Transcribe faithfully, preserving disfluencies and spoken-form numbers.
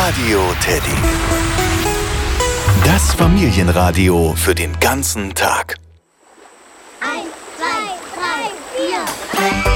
Radio Teddy. Das Familienradio für den ganzen Tag. Eins, zwei, drei, vier.